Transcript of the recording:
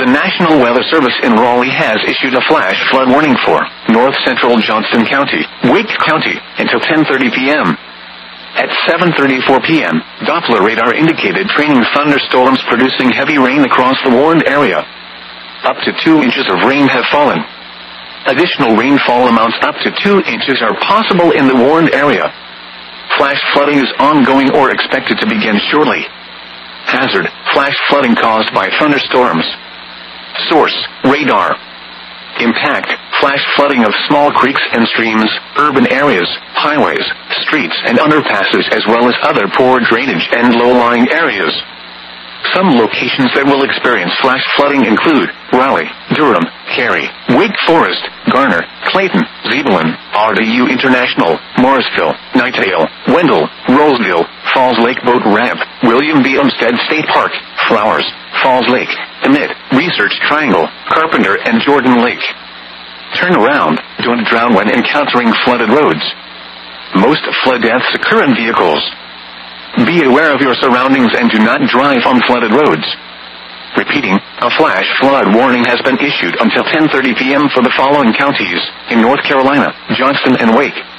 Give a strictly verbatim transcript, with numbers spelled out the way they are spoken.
The National Weather Service in Raleigh has issued a flash flood warning for north central Johnston County, Wake County, until ten thirty p.m. At seven thirty-four p.m., Doppler radar indicated training thunderstorms producing heavy rain across the warned area. Up to two inches of rain have fallen. Additional rainfall amounts up to two inches are possible in the warned area. Flash flooding is ongoing or expected to begin shortly. Hazard: flash flooding caused by thunderstorms. Source: radar. Impact: flash flooding of small creeks and streams, urban areas, highways, streets and underpasses, as well as other poor drainage and low-lying areas. Some locations that will experience flash flooding include Raleigh, Durham, Cary, Wake Forest, Garner, Clayton, Zebulon, R D U International, Morrisville, Knightdale, Wendell, Roseville, Falls Lake Boat Ramp, William B. Umstead State Park, Flowers, Falls Lake, Emmett, Research Triangle, Carpenter and Jordan Lake. Turn around, don't drown when encountering flooded roads. Most flood deaths occur in vehicles. Be aware of your surroundings and do not drive on flooded roads. Repeating, a flash flood warning has been issued until ten thirty p.m. for the following counties in North Carolina: Johnston and Wake,